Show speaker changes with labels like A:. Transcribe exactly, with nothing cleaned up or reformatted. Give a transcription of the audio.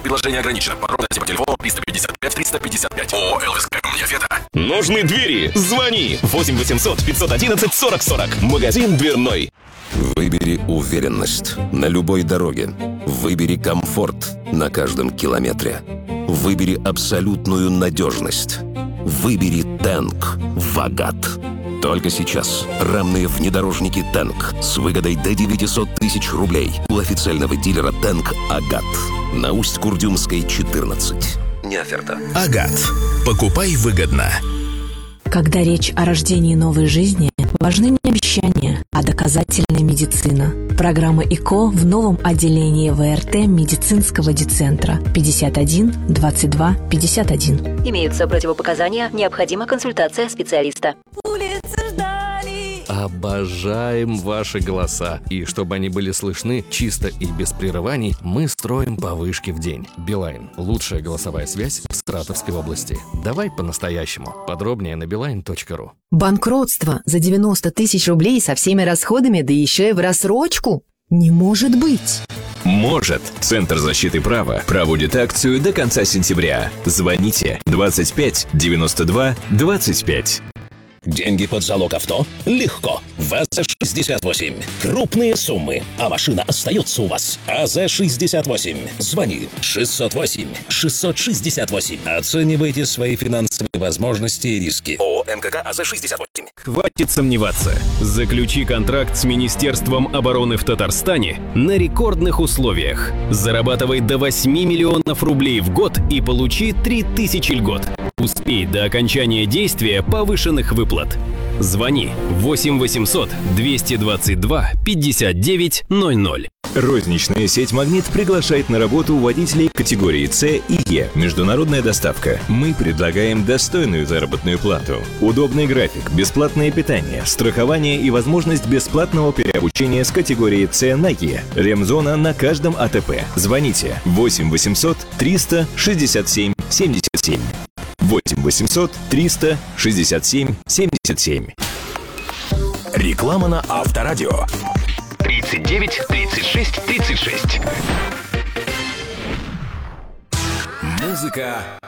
A: Предложение ограничено. Подробности по телефону триста пятьдесят пять триста пятьдесят пять. ООО «ЛСК Комнефета».
B: Нужны двери? Звони. восемь восемьсот пятьсот одиннадцать сорок сорок. Магазин дверной.
C: Выбери уверенность на любой дороге. Выбери комфорт на каждом километре. Выбери абсолютную надежность. Выбери Тэнк Вагат. Только сейчас рамные внедорожники Тэнк с выгодой до девятьсот тысяч рублей у официального дилера Тэнк Агат на Усть-Курдюмской, четырнадцать. Не оферта.
D: Агат. Покупай выгодно.
E: Когда речь о рождении новой жизни, важны не обещания, а доказательная медицина. Программа ИКО в новом отделении ВРТ медицинского дицентра пятьдесят один двадцать два пятьдесят один.
F: Имеются противопоказания, необходима консультация специалиста.
G: Обожаем ваши голоса. И чтобы они были слышны чисто и без прерываний, мы строим по вышке в день. Билайн. Лучшая голосовая связь в Саратовской области. Давай по-настоящему. Подробнее на билайн точка ру.
H: Банкротство за девяносто тысяч рублей со всеми расходами, да еще и в рассрочку? Не может быть!
I: Может. Центр защиты права проводит акцию до конца сентября. Звоните двадцать пять девяносто два двадцать пять.
D: Деньги под залог авто? Легко. ВАЗ шестьдесят восемь. Крупные суммы, а машина остается у вас. АЗ шестьдесят восемь. Звони шестьсот восемь шестьсот шестьдесят восемь. Оценивайте свои финансовые возможности и риски.
B: ООО МКК АЗ шестьдесят восемь.
J: Хватит сомневаться. Заключи контракт с Министерством обороны в Татарстане на рекордных условиях. Зарабатывай до восьми миллионов рублей в год и получи три тысячи льгот. Успей до окончания действия повышенных выплат. Звони восемь восемьсот двести двадцать два пятьдесят девять ноль ноль.
I: Розничная сеть «Магнит» приглашает на работу водителей категории С и Е. Международная доставка. Мы предлагаем достойную заработную плату, удобный график, бесплатное питание, страхование и возможность бесплатного переобучения с категории С на Е. Ремзона на каждом АТП. Звоните восемь восемьсот триста шестьдесят семь семьдесят семь. восемь восемьсот триста шестьдесят семь семьдесят семь.
D: Реклама на Авторадио.
B: тридцать девять тридцать шесть тридцать шесть.
D: Музыка